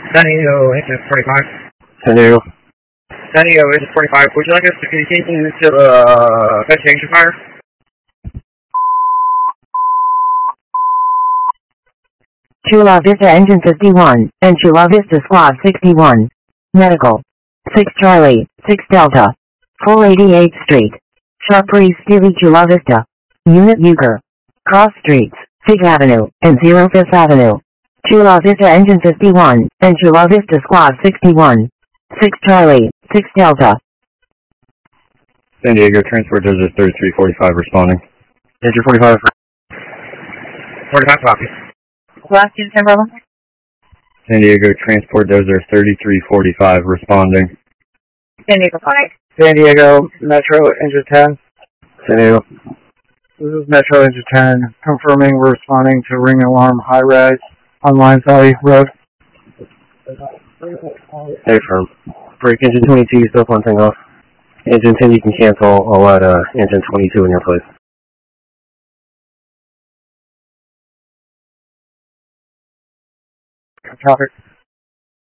San Diego, engine 45. San Diego. San Diego, engine 45. Would you like us to continue to investigation fire? Chula Vista Engine 51, and Chula Vista Squad 61. Medical. 6 Charlie, 6 Delta. 488th Street. Sharpre Steely Chula Vista. Unit Euchre. Cross Streets, Fig Avenue, and 05th Avenue. Chula Vista Engine 51, and Chula Vista Squad 61. 6 Charlie, 6 Delta. San Diego, transport dozer 3345 responding. Engine 45. 45 copy. Last unit, San Bravo. San Diego, transport dozer 3345 responding. San Diego 5. San Diego, Metro, engine 10. San Diego. This is Metro, engine 10, confirming we're responding to ring alarm high rise on Lions Valley Road. Hey, firm. Break engine 22, still one thing off. Engine 10, you can cancel. I'll let engine 22 in your place. Traffic.